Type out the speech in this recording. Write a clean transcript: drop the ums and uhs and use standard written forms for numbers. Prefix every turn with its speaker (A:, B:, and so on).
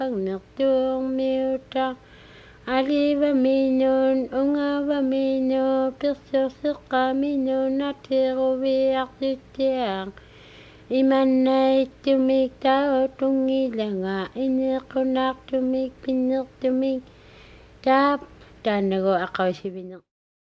A: pagnertuung miuta aliva minun ungava minu pirsursiqa minun natiruviartitiang imannaitumik tautungilanga iniqunartumik pinnertumik taap taanagu aqausivineq